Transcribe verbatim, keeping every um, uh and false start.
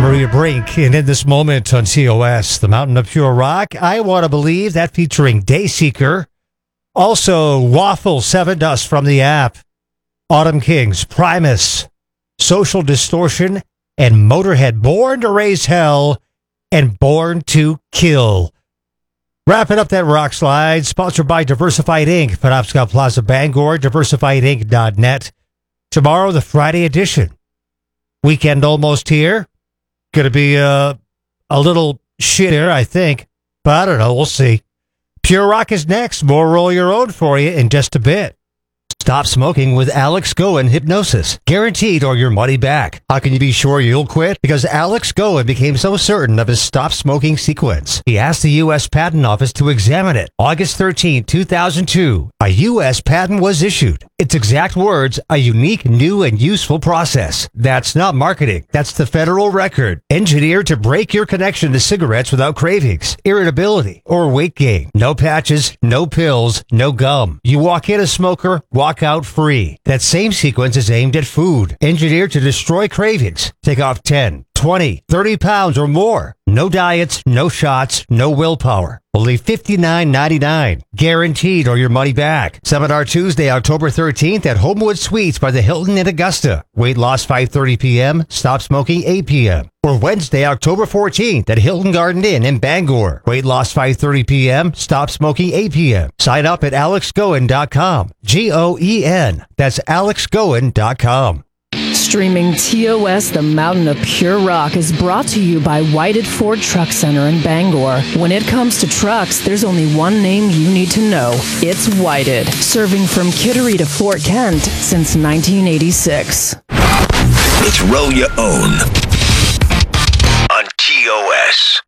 Maria Brink, and in this moment on T O S, the Mountain of Pure Rock, I Want to Believe, that featuring Dayseeker. Also, Waffle, Seven Dust from the app, Autumn Kings, Primus, Social Distortion, and Motorhead, Born to Raise Hell, and Born to Kill. Wrapping up that rock slide, sponsored by Diversified Incorporated, Penobscot Plaza, Bangor, diversified inc dot net. Tomorrow, the Friday edition. Weekend almost here. Going to be uh, a little shitter, I think. But I don't know. We'll see. Pure Rock is next. More Roll Your Own for you in just a bit. Stop smoking with Alex Goen Hypnosis. Guaranteed or your money back. How can you be sure you'll quit? Because Alex Goen became so certain of his stop smoking sequence. He asked the U S Patent Office to examine it. August thirteenth, two thousand two, a U S patent was issued. Its exact words, a unique, new, and useful process. That's not marketing. That's the federal record. Engineered to break your connection to cigarettes without cravings, irritability, or weight gain. No patches, no pills, no gum. You walk in a smoker, walk out free. That same sequence is aimed at food. Engineered to destroy cravings. Take off ten, twenty, thirty pounds or more. No diets, no shots, no willpower. Only fifty-nine ninety-nine. Guaranteed or your money back. Seminar Tuesday, October thirteenth at Homewood Suites by the Hilton in Augusta. Weight loss five thirty p.m. Stop smoking eight p.m. Or Wednesday, October fourteenth at Hilton Garden Inn in Bangor. Weight loss five thirty p.m. Stop smoking eight p.m. Sign up at alex goen dot com. G O E N. That's alex goen dot com. Streaming T O S, the Mountain of Pure Rock, is brought to you by Whited Ford Truck Center in Bangor. When it comes to trucks, there's only one name you need to know. It's Whited, serving from Kittery to Fort Kent since nineteen eighty-six. It's Roll Your Own on T O S.